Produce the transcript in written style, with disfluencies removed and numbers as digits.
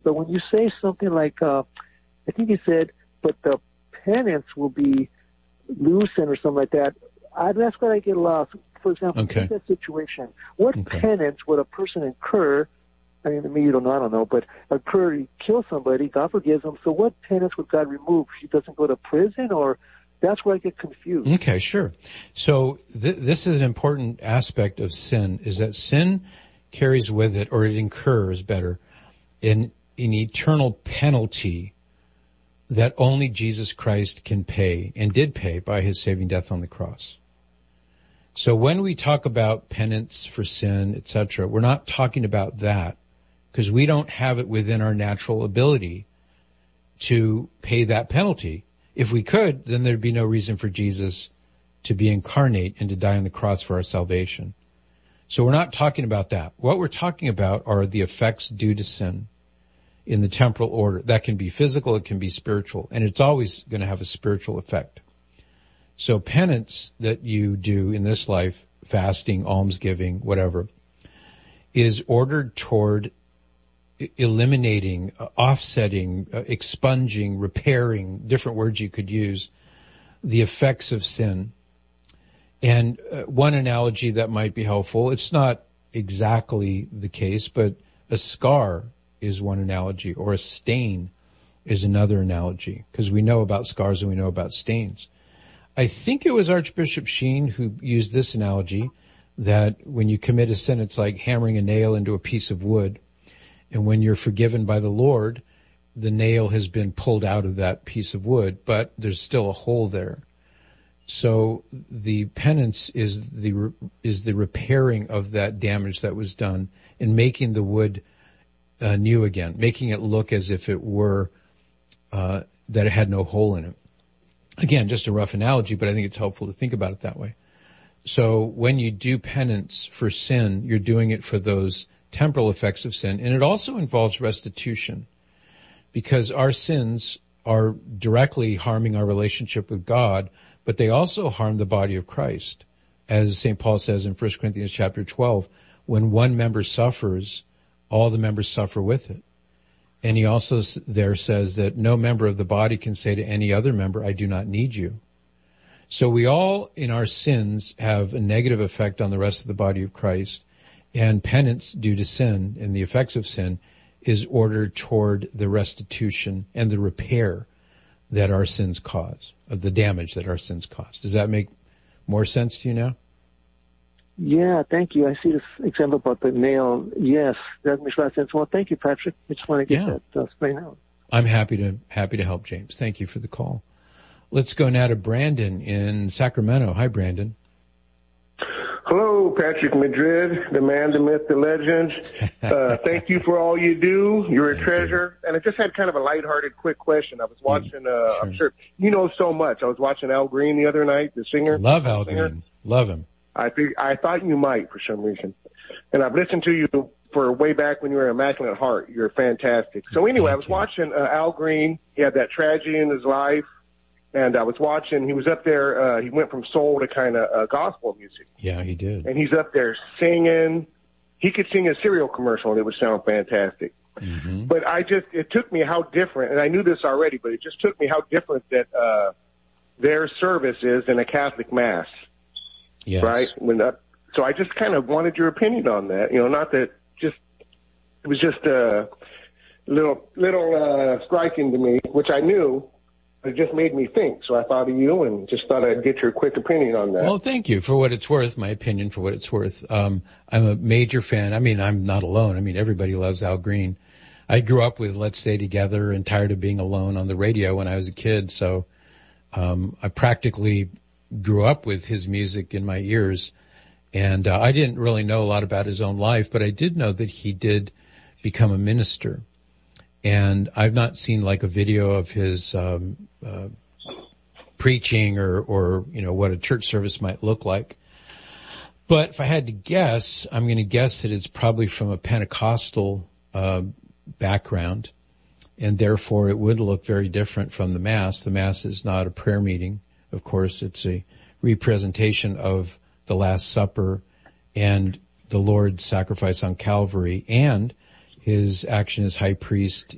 But when you say something like, I think you said, but the penance will be loosened or something like that, that's where I get lost. For example, take that situation. What penance would a person incur? I mean, maybe you don't know, I don't know, but he kills somebody, God forgives him. So what penance would God remove? He doesn't go to prison, or that's where I get confused. Okay, sure. So this is an important aspect of sin, is that sin carries with it, or it incurs better, an eternal penalty that only Jesus Christ can pay and did pay by his saving death on the cross. So when we talk about penance for sin, etc., we're not talking about that because we don't have it within our natural ability to pay that penalty. If we could, then there'd be no reason for Jesus to be incarnate and to die on the cross for our salvation. So we're not talking about that. What we're talking about are the effects due to sin in the temporal order. That can be physical, it can be spiritual, and it's always going to have a spiritual effect. So penance that you do in this life, fasting, almsgiving, whatever, is ordered toward eliminating, offsetting, expunging, repairing, different words you could use, the effects of sin. And one analogy that might be helpful, it's not exactly the case, but a scar is one analogy, or a stain is another analogy, because we know about scars and we know about stains. I think it was Archbishop Sheen who used this analogy, that when you commit a sin, it's like hammering a nail into a piece of wood. And when you're forgiven by the Lord, the nail has been pulled out of that piece of wood, but there's still a hole there. So the penance is the repairing of that damage that was done and making the wood new again, making it look as if it were that it had no hole in it. Again, just a rough analogy, but I think it's helpful to think about it that way. So when you do penance for sin, you're doing it for those temporal effects of sin, and it also involves restitution, because our sins are directly harming our relationship with God, but they also harm the body of Christ. As St. Paul says in 1 Corinthians chapter 12, when one member suffers, all the members suffer with it. And he also there says that no member of the body can say to any other member, I do not need you. So we all, in our sins, have a negative effect on the rest of the body of Christ, and penance due to sin and the effects of sin is ordered toward the restitution and the repair that our sins cause, of the damage that our sins cause. Does that make more sense to you now? Yeah, thank you. I see this example about the nail. Yes, that makes a lot of sense. Well, thank you, Patrick. I just want to get that explained out. I'm happy to help, James. Thank you for the call. Let's go now to Brandon in Sacramento. Hi, Brandon. Hello, Patrick Madrid, the man, the myth, the legend. Thank you for all you do. You're a treasure. And I just had kind of a lighthearted, quick question. I was watching, sure. I'm sure you know so much. I was watching Al Green the other night, the singer. Love Al Green. Love him. I thought you might for some reason. And I've listened to you for way back when you were Immaculate Heart. You're fantastic. So anyway, I was watching Al Green. He had that tragedy in his life. And I was watching, he was up there, he went from soul to kind of gospel music. Yeah, he did. And he's up there singing. He could sing a cereal commercial and it would sound fantastic. Mm-hmm. But it took me how different, and I knew this already, but it just took me how different that their service is in a Catholic Mass. Yes. Right? So I just kind of wanted your opinion on that. You know, not that it was just a little striking to me, which I knew. It just made me think. So I thought of you and just thought I'd get your quick opinion on that. Well, thank you for what it's worth, my opinion for what it's worth. I'm a major fan. I mean, I'm not alone. I mean, everybody loves Al Green. I grew up with Let's Stay Together and Tired of Being Alone on the radio when I was a kid. So, I practically grew up with his music in my ears. And, I didn't really know a lot about his own life, but I did know that he did become a minister. And I've not seen like a video of his preaching or you know what a church service might look like. But if I had to guess, I'm going to guess that it's probably from a Pentecostal background, and therefore it would look very different from the Mass. The Mass is not a prayer meeting. Of course, it's a representation of the Last Supper and the Lord's sacrifice on Calvary and his action as high priest